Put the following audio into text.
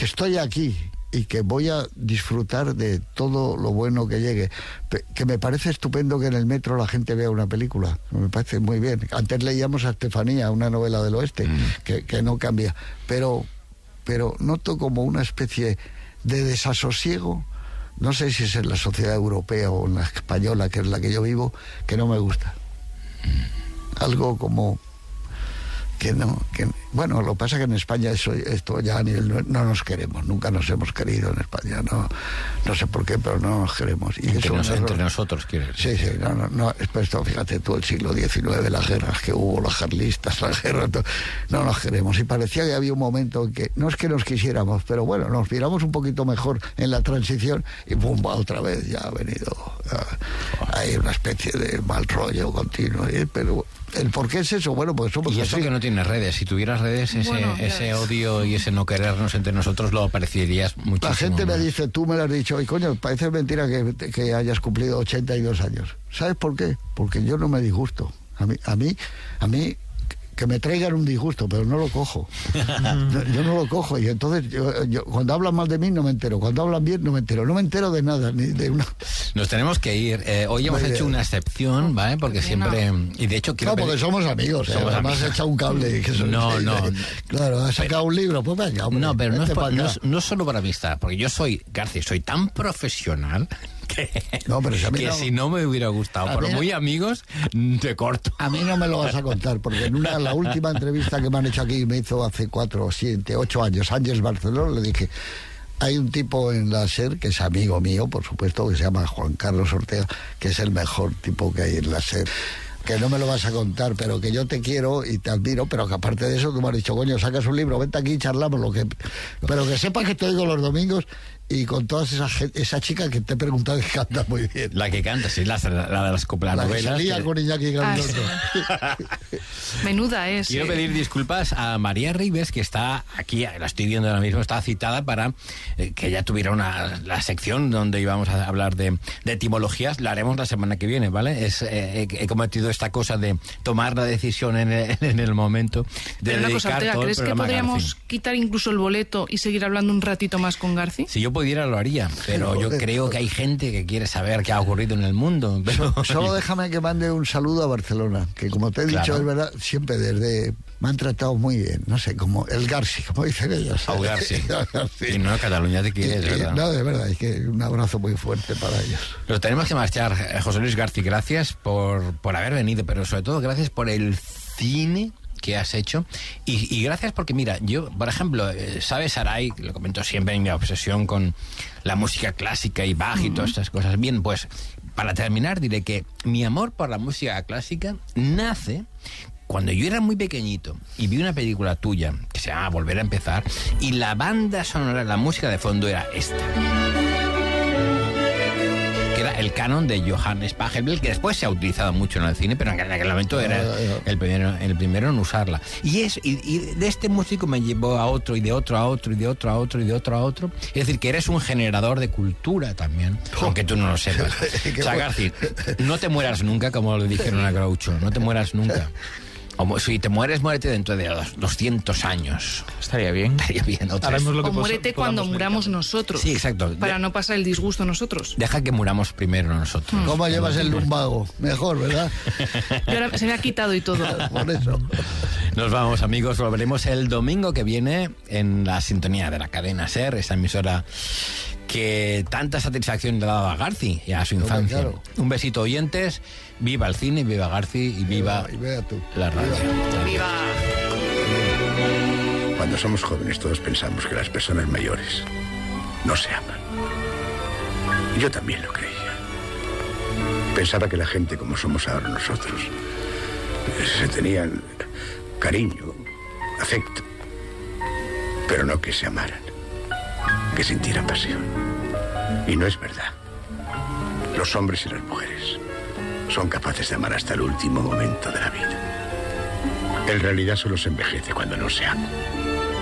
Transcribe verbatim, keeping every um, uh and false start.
estoy aquí y que voy a disfrutar de todo lo bueno que llegue. Que me parece estupendo que en el metro la gente vea una película. Me parece muy bien. Antes leíamos a Estefanía, una novela del oeste, mm. que, que no cambia. Pero, pero noto como una especie de desasosiego, no sé si es en la sociedad europea o en la española, que es la que yo vivo, que no me gusta. Mm. Algo como... que no, que bueno, lo que pasa es que en España eso, esto ya a nivel, no, no nos queremos, nunca nos hemos querido en España, no, no sé por qué, pero no nos queremos. Y entre, eso nos, entre nosotros, ¿quieres? Sí, sí, no, no, no, esto, fíjate tú, el siglo diecinueve, las guerras que hubo, los carlistas, las guerras, todo, no nos queremos. Y parecía que había un momento en que, no es que nos quisiéramos, pero bueno, nos miramos un poquito mejor en la transición y pum, otra vez ya ha venido, ya, hay una especie de mal rollo continuo, ¿eh? Pero... ¿el por qué es eso? Bueno, pues somos y eso así. Que no tienes redes. Si tuvieras redes, ese, bueno, ese odio y ese no querernos entre nosotros lo apreciarías muchísimo. La gente más. me dice, tú me lo has dicho, y coño, parece mentira que, que hayas cumplido ochenta y dos años. ¿Sabes por qué? Porque yo no me disgusto. A mí, a mí, a mí que me traigan un disgusto, pero no lo cojo. yo, yo no lo cojo, y entonces yo, yo, cuando hablan mal de mí no me entero, cuando hablan bien no me entero, no me entero de nada, ni de una... Nos tenemos que ir. Eh, hoy hemos hecho una excepción, ¿vale? Porque siempre... Y de hecho quiero... No, porque pedir... somos amigos, somos eh, amigos. Has echado un cable. Que no, es, no. Eh, claro, has sacado pero, un libro, pues venga, hombre, no, pero no es, por, no, es, no es solo para amistad, porque yo soy, García, soy tan profesional... Que, no, pero si, a mí que no, si no me hubiera gustado, pero muy amigos, te corto. A mí no me lo vas a contar, porque en una, la última entrevista que me han hecho aquí, me hizo hace cuatro, siete, ocho años, Ángeles Barceló, le dije, hay un tipo en la SER, que es amigo mío, por supuesto, que se llama Juan Carlos Ortega, que es el mejor tipo que hay en la SER, que no me lo vas a contar, pero que yo te quiero y te admiro, pero que aparte de eso tú me has dicho, coño, sacas un libro, vente aquí y charlamos, lo que... pero que sepas que te oigo los domingos y con todas esas esa chica que te he preguntado que canta muy bien. La que canta, sí, la, la de las coplanovelas. La que salía que... con Iñaki Grandoso. Ah, sí. Menuda es. Quiero eh. pedir disculpas a María Ribes, que está aquí, la estoy viendo ahora mismo, está citada para eh, que ella tuviera una, la sección donde íbamos a hablar de, de etimologías. La haremos la semana que viene, ¿vale? Es, eh, he, he cometido esta cosa de tomar la decisión en el, en el momento de Pero una cosa, Ortega, todo ¿crees que podríamos quitar incluso el boleto y seguir hablando un ratito más con Garci? Si yo pudiera lo haría, pero yo creo que hay gente que quiere saber qué ha ocurrido en el mundo. Pero... Solo déjame que mande un saludo a Barcelona, que como te he dicho, claro, es verdad, siempre desde... me han tratado muy bien, no sé, como el Garci, como dicen ellos. El Garci. Y no, Cataluña te quiere, de verdad. No, de verdad, es que un abrazo muy fuerte para ellos. Pero tenemos que marchar. José Luis Garci, gracias por, por haber venido, pero sobre todo gracias por el cine que has hecho y, y gracias porque mira, yo por ejemplo, sabes, Saray, lo comento siempre en mi obsesión con la música clásica y Bach y uh-huh. todas estas cosas. Bien, pues para terminar diré que mi amor por la música clásica nace cuando yo era muy pequeñito y vi una película tuya que se llama Volver a empezar y la banda sonora, la música de fondo era esta, que era el canon de Johannes Pachelbel, que después se ha utilizado mucho en el cine, pero en aquel momento era el primero, el primero en usarla. Y, es, y, y de este músico me llevó a otro, y de otro a otro, y de otro a otro, y de otro a otro. Es decir, que eres un generador de cultura también, aunque tú no lo sepas. O sea, Garci, no te mueras nunca, como le dijeron a Groucho, no te mueras nunca. O si te mueres, muérete dentro de doscientos años. Estaría bien. Estaría bien. O, lo que o muérete cuando muramos nosotros. Sí, exacto. Para de... no pasar el disgusto nosotros. Deja que muramos primero nosotros. ¿Cómo mm. llevas el lumbago? Mejor, ¿verdad? Y ahora se me ha quitado y todo. Por eso. Nos vamos, amigos. Volveremos el domingo que viene en la sintonía de la cadena SER, esa emisora que tanta satisfacción le ha dado a Garci y a su infancia. Claro. Un besito, oyentes. Viva el cine, viva Garci y viva, y viva tú. La radio. ¡Viva! ¡Viva! Cuando somos jóvenes todos pensamos que las personas mayores no se aman. Y yo también lo creía. Pensaba que la gente como somos ahora nosotros se tenían cariño, afecto, pero no que se amaran, que sintieran pasión. Y no es verdad. Los hombres y las mujeres son capaces de amar hasta el último momento de la vida. En realidad solo se envejece cuando no se ama.